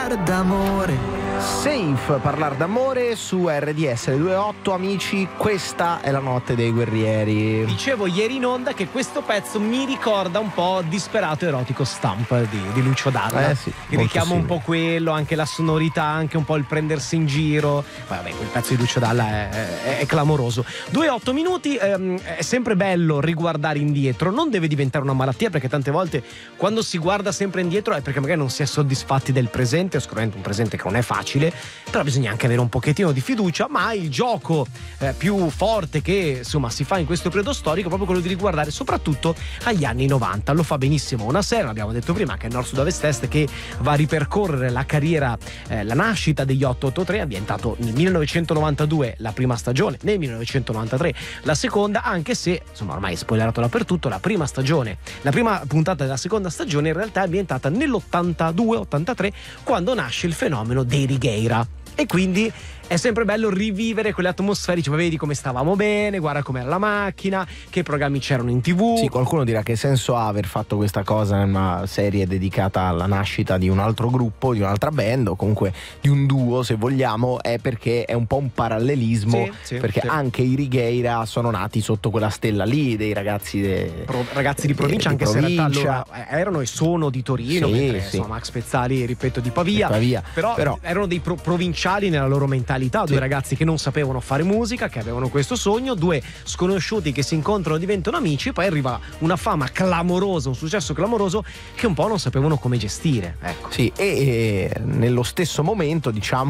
D'amore. Safe, parlare d'amore su RDS 2.8, amici, questa è la notte dei guerrieri. Dicevo ieri in onda che questo pezzo mi ricorda un po' Disperato Erotico Stamp di Lucio Dalla. Sì, il richiamo un po' quello, anche la sonorità, anche un po' il prendersi in giro. Vabbè, quel pezzo di Lucio Dalla è clamoroso. 2-8 minuti, è sempre bello riguardare indietro, non deve diventare una malattia, perché tante volte quando si guarda sempre indietro è perché magari non si è soddisfatti del presente, sicuramente un presente che non è facile, però bisogna anche avere un pochettino di fiducia. Ma il gioco più forte che insomma si fa in questo periodo storico è proprio quello di riguardare soprattutto agli anni 90. Lo fa benissimo Una Sera, abbiamo detto prima, che è Nord Sud Ovest Est, che va a ripercorrere la carriera, la nascita degli 883, è ambientato nel 1992 la prima stagione, nel 1993 la seconda, anche se insomma ormai è spoilerato dappertutto. La prima stagione, la prima puntata della seconda stagione in realtà è ambientata nell'82-83, quando nasce il fenomeno dei Righeira, e quindi è sempre bello rivivere quelle atmosfere. Dice, ma vedi come stavamo bene, guarda com'era la macchina, che programmi c'erano in TV. Sì, qualcuno dirà che senso ha aver fatto questa cosa in una serie dedicata alla nascita di un altro gruppo, di un'altra band, o comunque di un duo, se vogliamo. È perché è un po' un parallelismo, perché anche i Righeira sono nati sotto quella stella lì, dei ragazzi di provincia, anche se in realtà loro erano e sono di Torino, mentre insomma Max Pezzali, ripeto, di Pavia. Però erano dei provinciali nella loro mentalità. Due ragazzi che non sapevano fare musica, che avevano questo sogno, due sconosciuti che si incontrano, diventano amici, poi arriva una fama clamorosa, un successo clamoroso che un po' non sapevano come gestire, ecco. Sì, e nello stesso momento, diciamo,